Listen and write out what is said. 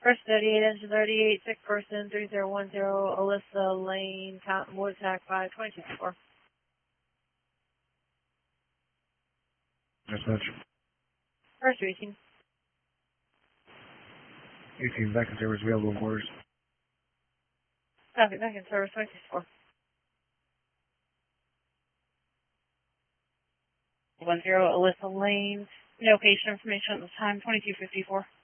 First 38, engine 38, sick person 3010, Alyssa Lane, Cotton Woods, Hack 5, 2254. Dispatch. First 18. 18, back in service, available orders. Copy, back in service, 2254. 10, Alyssa Lane, no patient information at this time, 2254.